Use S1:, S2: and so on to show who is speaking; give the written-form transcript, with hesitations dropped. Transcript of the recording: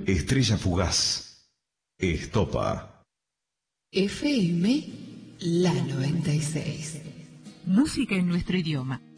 S1: Estrella fugaz. Estopa.
S2: FM La 96.
S3: Música en nuestro idioma.